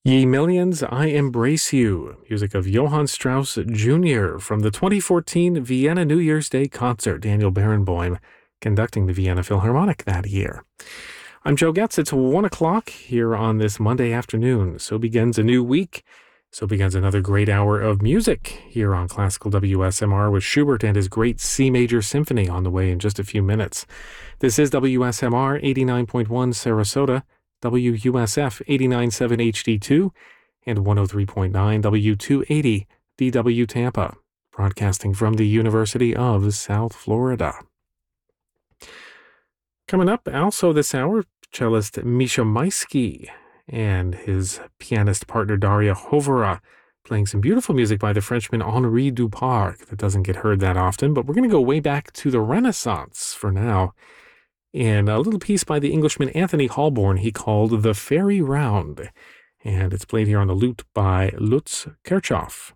Ye Millions, I Embrace You, music of Johann Strauss Jr. from the 2014 Vienna New Year's Day concert, Daniel Barenboim conducting the Vienna Philharmonic that year. I'm Joe Getz. It's 1 o'clock here on this Monday afternoon. So begins a new week. So begins another great hour of music here on Classical WSMR with Schubert and his great C Major Symphony on the way in just a few minutes. This is WSMR 89.1 Sarasota, WUSF 89.7 HD2, and 103.9 W280 DW Tampa, broadcasting from the University of South Florida. Coming up also this hour, cellist Misha Maisky and his pianist partner Daria Hovora playing some beautiful music by the Frenchman Henri Duparc that doesn't get heard that often, but we're going to go way back to the Renaissance for now. In a little piece by the Englishman Anthony Halborn he called The Fairy Round, and it's played here on the lute by Lutz Kirchhoff.